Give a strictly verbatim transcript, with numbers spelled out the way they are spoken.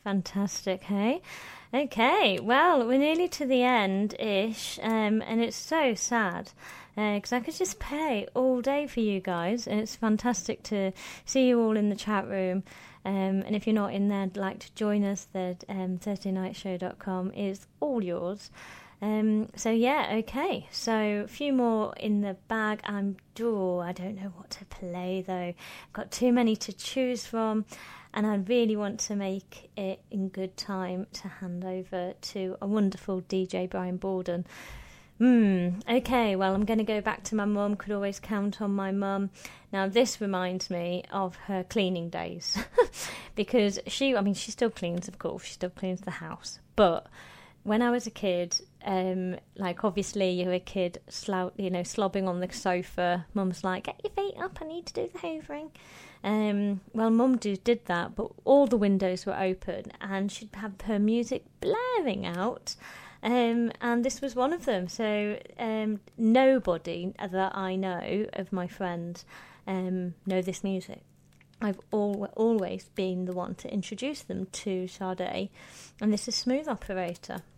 Fantastic, hey? Okay, well, we're nearly to the end-ish, um, and it's so sad, because uh, I could just play all day for you guys, and it's fantastic to see you all in the chat room, um, and if you're not in there, I'd like to join us, the um, thursday night show dot com is all yours. Um, so yeah, okay, so a few more in the bag. I'm, oh, I don't know what to play, though. Got too many to choose from. And I really want to make it in good time to hand over to a wonderful D J, Brian Borden. Hmm, okay, well, I'm going to go back to my mum. Could always count on my mum. Now, this reminds me of her cleaning days. Because she, I mean, she still cleans, of course. She still cleans the house. But when I was a kid, um, like, obviously, you're a kid, slou- you know, slobbing on the sofa. Mum's like, get your feet up, I need to do the hoovering. Um, well, Mum do, did that, but all the windows were open and she'd have her music blaring out, um, and this was one of them. So um, nobody that I know of my friends um, know this music. I've al- always been the one to introduce them to Sade, and this is Smooth Operator.